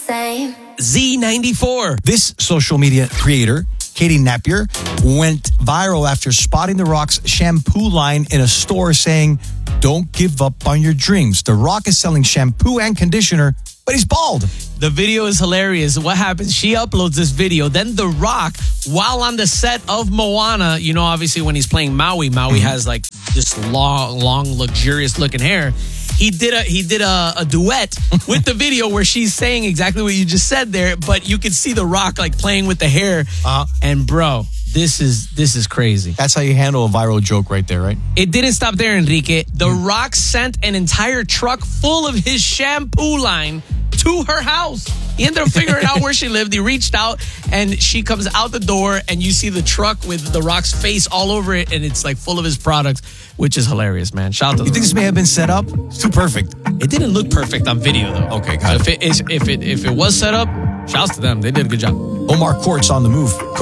same. Z94. This social media creator, Katie Napier, went viral after spotting The Rock's shampoo line in a store saying, "Don't give up on your dreams." The Rock is selling shampoo and conditioner, but he's bald. The video is hilarious. What happens? She uploads this video. Then The Rock, while on the set of Moana, you know, obviously when he's playing Maui has like this long, luxurious looking hair. He did a duet with the video where she's saying exactly what you just said there, but you could see The Rock like playing with the hair. And bro, this is crazy. That's how you handle a viral joke right there, right? It didn't stop there, Enrique. The Rock sent an entire truck full of his shampoo line to her house. He ended up figuring out where she lived. He reached out, and she comes out the door, and you see the truck with The Rock's face all over it, and it's like full of his products, which is hilarious, man. Shout out to You think this may have been set up? It's too perfect. It didn't look perfect on video, though. Okay, got it. If it was set up, shouts to them. They did a good job. Omar Court's on the move.